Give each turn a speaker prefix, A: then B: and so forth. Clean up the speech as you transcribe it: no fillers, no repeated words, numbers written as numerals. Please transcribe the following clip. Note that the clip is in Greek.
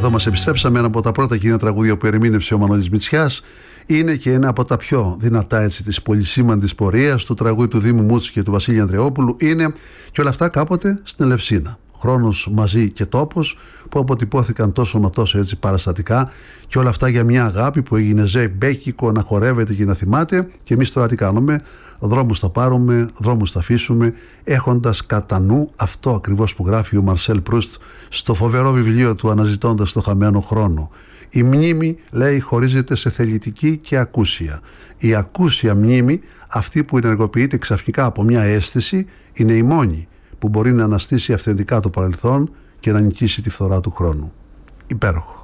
A: Εδώ μας επιστρέψαμε. Ένα από τα πρώτα κοινά τραγούδια που ερμήνευσε ο Μανώλης Μητσιάς. Είναι και ένα από τα πιο δυνατά έτσι της πολυσήμαντης πορείας του τραγούδι του Δήμου Μούτση και του Βασίλη Ανδρεόπουλου. Είναι και όλα αυτά κάποτε στην Ελευσίνα. Χρόνος μαζί και τόπος που αποτυπώθηκαν τόσο μα τόσο έτσι παραστατικά, και όλα αυτά για μια αγάπη που έγινε ζεμπέκικο να χορεύεται και να θυμάται. Και εμείς τώρα τι κάνουμε? Δρόμους θα πάρουμε, δρόμους θα αφήσουμε, έχοντας κατά νου αυτό ακριβώς που γράφει ο Μαρσέλ Προύστ στο φοβερό βιβλίο του «Αναζητώντας το χαμένο χρόνο». Η μνήμη, λέει, χωρίζεται σε θελητική και ακούσια. Η ακούσια μνήμη, αυτή που ενεργοποιείται ξαφνικά από μια αίσθηση, είναι η μόνη που μπορεί να αναστήσει αυθεντικά το παρελθόν και να νικήσει τη φθορά του χρόνου. Υπέροχο.